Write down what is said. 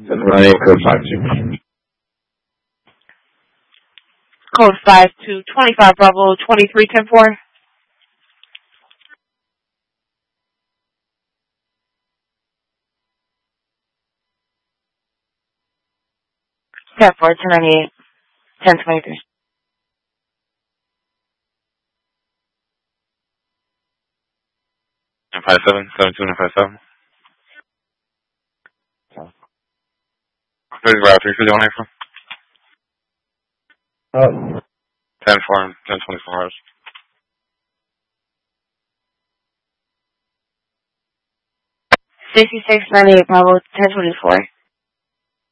Running code 52. Code 5225 Bravo 2310-4. Step 4, 1098, 1023. And 57, 72, and 57. Please route 351 April. 10-4 and 10-24 hours. 6698 Bravo 1024.